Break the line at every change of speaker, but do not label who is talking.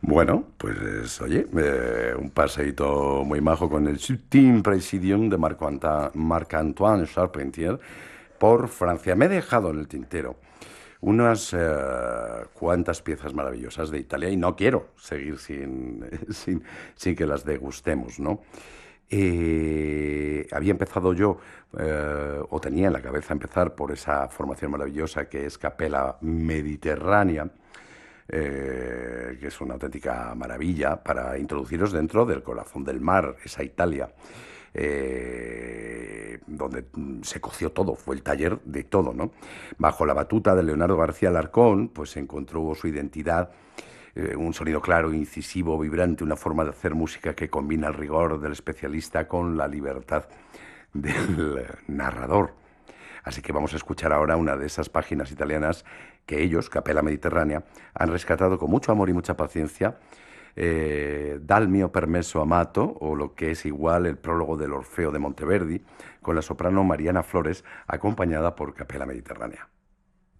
Bueno, pues oye, un paseíto muy majo con el Subtil Presidium de Marc-Antoine Charpentier por Francia. Me he dejado en el tintero unas cuantas piezas maravillosas de Italia y no quiero seguir sin que las degustemos, ¿no? Había empezado yo, o tenía en la cabeza empezar por esa formación maravillosa que es Capella Mediterránea, que es una auténtica maravilla para introduciros dentro del corazón del mar, esa Italia, donde se coció todo, fue el taller de todo, ¿no? Bajo la batuta de Leonardo García Alarcón, pues encontró su identidad, un sonido claro, incisivo, vibrante, una forma de hacer música que combina el rigor del especialista con la libertad del narrador. Así que vamos a escuchar ahora una de esas páginas italianas que ellos, Capella Mediterránea, han rescatado con mucho amor y mucha paciencia, Dal mio permesso amato, o lo que es igual el prólogo del Orfeo de Monteverdi, con la soprano Mariana Flores, acompañada por Capella Mediterránea.